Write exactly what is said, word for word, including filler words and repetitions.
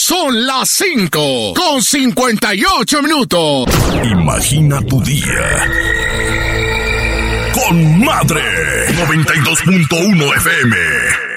Son las cinco con cincuenta y ocho minutos. Imagina tu día con Madre noventa y dos punto uno F M.